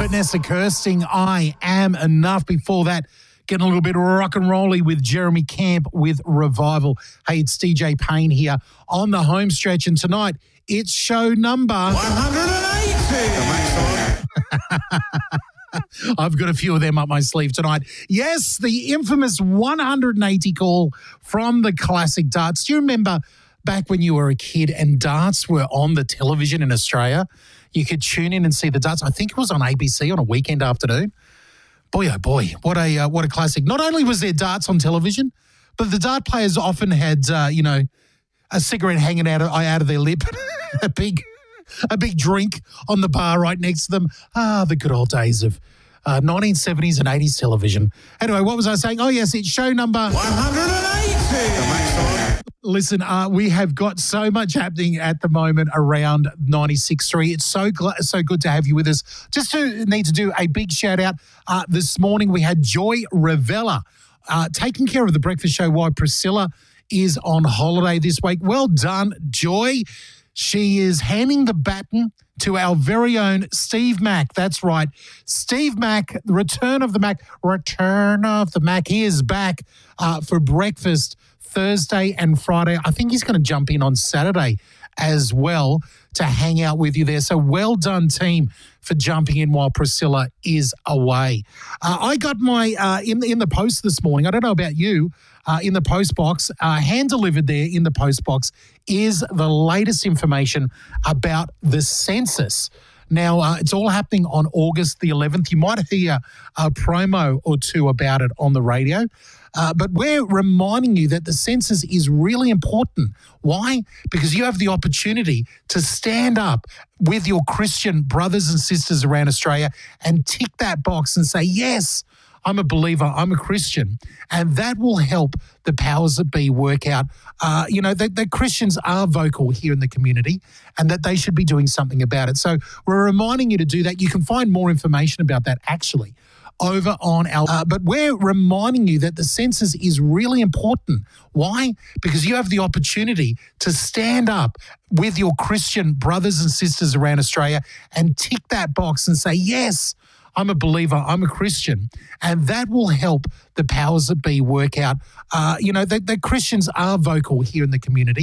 Vanessa Kirsting, I Am Enough. Before that, getting a little bit rock and rolly with Jeremy Camp with Revival. Hey, it's DJ Payne here on the home stretch, and tonight it's show number 180. I've got a few of them up my sleeve tonight. Yes, the infamous 180 call from the classic darts. Do you remember back when you were a kid and darts were on the television in Australia? You could tune in and see the darts. I think it was on ABC on a weekend afternoon. Boy, oh boy, what a classic. Not only was there darts on television, but the dart players often had, a cigarette hanging out of their lip, a big drink on the bar right next to them. The good old days of 1970s and 80s television. Anyway, what was I saying? Oh, yes, it's show number 180. Listen, we have got so much happening at the moment around 96.3. It's so good to have you with us. Just need to do a big shout out. This morning we had Joy Rivella taking care of the breakfast show while Priscilla is on holiday this week. Well done, Joy. She is handing the baton to our very own Steve Mack. That's right. Steve Mack, the return of the Mack. He is back for breakfast Thursday and Friday. I think he's going to jump in on Saturday as well to hang out with you there. So well done, team, for jumping in while Priscilla is away. I got my, in the post this morning, I don't know about you, in the post box, hand-delivered there in the post box is the latest information about the census. Now, it's all happening on August the 11th. You might hear a promo or two about it on the radio. But we're reminding you that the census is really important. Why? Because you have the opportunity to stand up with your Christian brothers and sisters around Australia and tick that box and say, yes, I'm a believer, I'm a Christian. And that will help the powers that be work out, that Christians are vocal here in the community and that they should be doing something about it. So we're reminding you to do that. You can find more information about that actually over on our, but we're reminding you that the census is really important. Why? Because you have the opportunity to stand up with your Christian brothers and sisters around Australia and tick that box and say, yes, I'm a believer, I'm a Christian. And that will help the powers that be work out, that Christians are vocal here in the community.